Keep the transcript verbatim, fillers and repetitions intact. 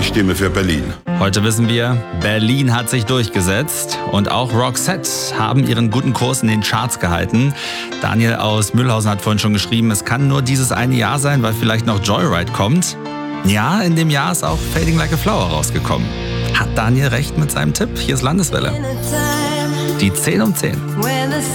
Stimme für Berlin. Heute wissen wir, Berlin hat sich durchgesetzt und auch Roxette haben ihren guten Kurs in den Charts gehalten. Daniel aus Mühlhausen hat vorhin schon geschrieben, es kann nur dieses eine Jahr sein, weil vielleicht noch Joyride kommt. Ja, in dem Jahr ist auch Fading Like a Flower rausgekommen. Hat Daniel recht mit seinem Tipp? Hier ist Landeswelle. Die zehn um zehn.